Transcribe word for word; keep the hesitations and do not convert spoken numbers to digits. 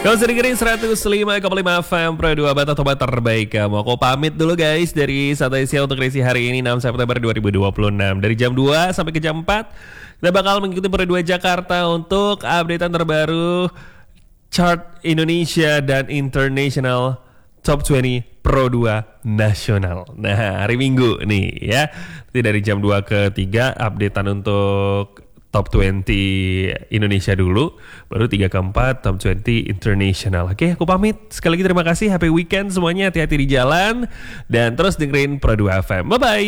Kau sering dengerin seratus lima koma lima F M Pro dua Bata Tobat terbaik kamu. Aku pamit dulu guys dari Santai Siang untuk edisi hari ini enam September dua ribu dua puluh enam. Dari jam dua sampai ke jam empat kita bakal mengikuti Pro dua Jakarta untuk updatean terbaru chart Indonesia dan International Top dua puluh Pro dua Nasional. Nah hari Minggu nih ya. Nanti dari jam dua ke tiga updatean untuk Top dua puluh Indonesia dulu, baru tiga ke empat Top dua puluh International. Oke, aku pamit. Sekali lagi terima kasih. Happy weekend semuanya. Hati-hati di jalan dan terus dengerin Pro dua F M. Bye bye.